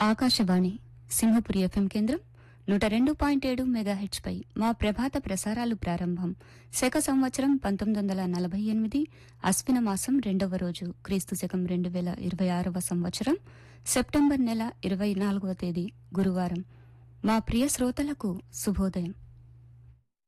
Akashvani Simhapuri FM కేంద్రం 102.7 మెగాహెచ్ పై మా ప్రభాత ప్రసారాలు ప్రారంభం. శక సంవత్సరం 1948 అశ్విన మాసం 2వ రోజు, క్రీస్తు శకం 2026వ సంవత్సరం సెప్టెంబర్ నెల 24వ తేదీ గురువారం. మా ప్రియ శ్రోతలకు శుభోదయం.